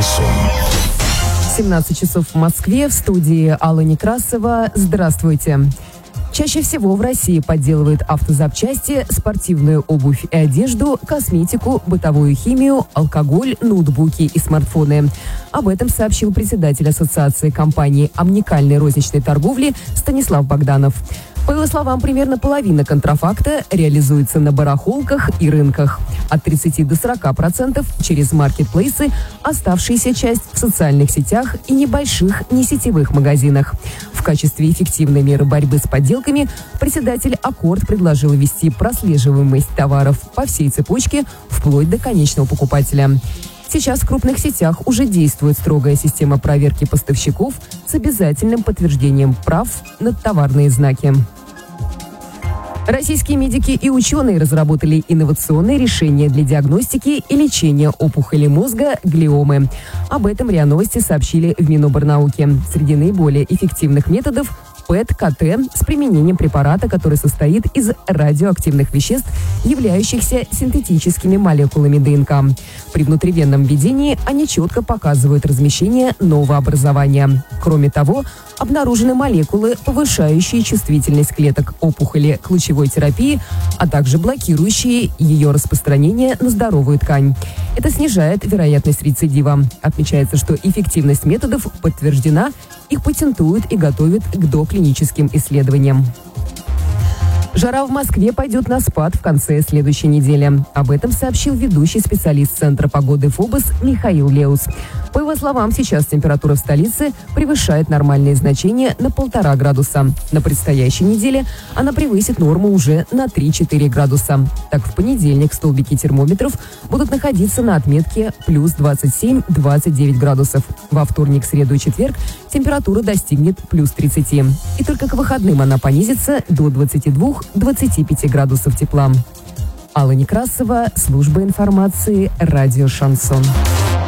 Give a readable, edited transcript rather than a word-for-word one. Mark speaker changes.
Speaker 1: Шансон.
Speaker 2: 17 часов в Москве, в студии Алла Некрасова. Здравствуйте. Чаще всего в России подделывают автозапчасти, спортивную обувь и одежду, косметику, бытовую химию, алкоголь, ноутбуки и смартфоны. Об этом сообщил председатель Ассоциации компаний уникальной розничной торговли Станислав Богданов. По его словам, примерно половина контрафакта реализуется на барахолках и рынках. От 30 до 40% через маркетплейсы, оставшаяся часть в социальных сетях и небольших несетевых магазинах. В качестве эффективной меры борьбы с подделками председатель Аккорд предложил ввести прослеживаемость товаров по всей цепочке вплоть до конечного покупателя. Сейчас в крупных сетях уже действует строгая система проверки поставщиков с обязательным подтверждением прав на товарные знаки. Российские медики и ученые разработали инновационные решения для диагностики и лечения опухоли мозга глиомы. Об этом РИА Новости сообщили в Миноборнауке. Среди наиболее эффективных методов ПЭТ-КТ с применением препарата, который состоит из радиоактивных веществ, являющихся синтетическими молекулами ДНК. При внутривенном введении они четко показывают размещение нового образования. Кроме того, обнаружены молекулы, повышающие чувствительность клеток опухоли к лучевой терапии, а также блокирующие ее распространение на здоровую ткань. Это снижает вероятность рецидива. Отмечается, что эффективность методов подтверждена, их патентуют и готовят к доклиническим исследованиям. Жара в Москве пойдет на спад в конце следующей недели. Об этом сообщил ведущий специалист Центра погоды ФОБОС Михаил Леус. По его словам, сейчас температура в столице превышает нормальные значения на 1,5 градуса. На предстоящей неделе она превысит норму уже на 3-4 градуса. Так, в понедельник столбики термометров будут находиться на отметке плюс 27-29 градусов. Во вторник, среду и четверг температура достигнет плюс 30. И только к выходным она понизится до 22-25 градусов тепла. Алла Некрасова, служба информации, радио «Шансон».